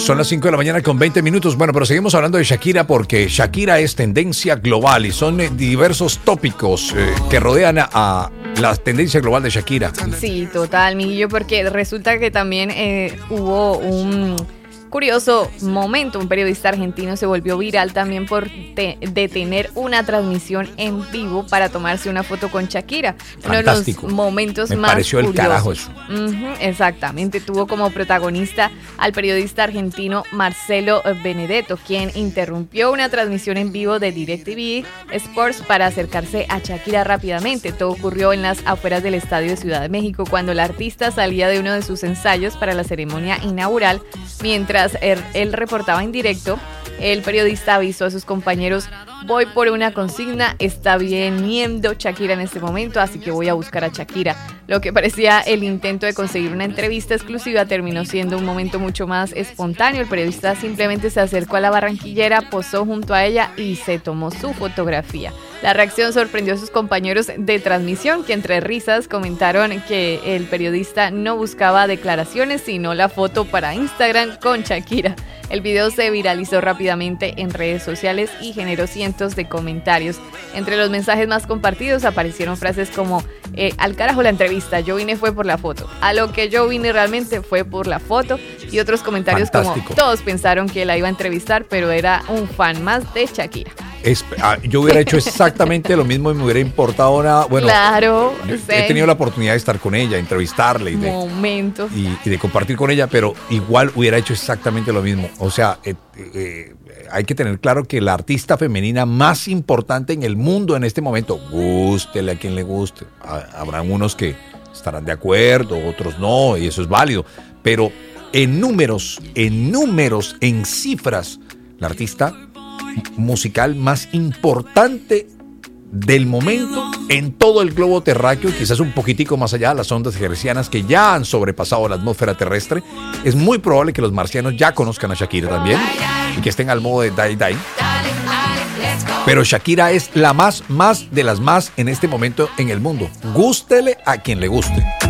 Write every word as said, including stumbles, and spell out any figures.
Son las cinco de la mañana con veinte minutos. Bueno, pero seguimos hablando de Shakira porque Shakira es tendencia global y son eh, diversos tópicos eh, que rodean a, a la tendencia global de Shakira. Sí, total, Miguelillo, porque resulta que también eh, hubo un curioso momento. Un periodista argentino se volvió viral también por te- detener una transmisión en vivo para tomarse una foto con Shakira. Fantástico. Uno de los momentos Me más pareció el curiosos. carajo eso. Uh-huh, exactamente. Tuvo como protagonista al periodista argentino Marcelo Benedetto, quien interrumpió una transmisión en vivo de DirecTV Sports para acercarse a Shakira rápidamente. Todo ocurrió en las afueras del Estadio de Ciudad de México, cuando la artista salía de uno de sus ensayos para la ceremonia inaugural. Mientras él, él reportaba en directo, el periodista avisó a sus compañeros: voy por una consigna, está viniendo Shakira en este momento, así que voy a buscar a Shakira. Lo que parecía el intento de conseguir una entrevista exclusiva terminó siendo un momento mucho más espontáneo. El periodista simplemente se acercó a la barranquillera, posó junto a ella y se tomó su fotografía. La reacción sorprendió a sus compañeros de transmisión, que entre risas comentaron que el periodista no buscaba declaraciones, sino la foto para Instagram con Shakira. El video se viralizó rápidamente en redes sociales y generó cientos de comentarios. Entre los mensajes más compartidos aparecieron frases como eh, al carajo la entrevista, yo vine fue por la foto, a lo que yo vine realmente fue por la foto, y otros comentarios Fantástico. como todos pensaron que la iba a entrevistar, pero era un fan más de Shakira. Es, ah, yo hubiera hecho exactamente lo mismo y me hubiera importado nada. Bueno, Claro, yo sí. he tenido la oportunidad de estar con ella, entrevistarle y de, Momentos. y, y de compartir con ella, pero igual hubiera hecho exactamente lo mismo. O sea, eh, eh, hay que tener claro que la artista femenina más importante en el mundo en este momento, gústele a quien le guste. Habrán unos que estarán de acuerdo, otros no, y eso es válido. Pero en números, en números, en cifras, la artista musical más importante del momento en todo el globo terráqueo, y quizás un poquitico más allá, las ondas hercianas que ya han sobrepasado la atmósfera terrestre. Es muy probable que los marcianos ya conozcan a Shakira también y que estén al modo de die die. Pero Shakira es la más, más de las más en este momento en el mundo. Gústele a quien le guste.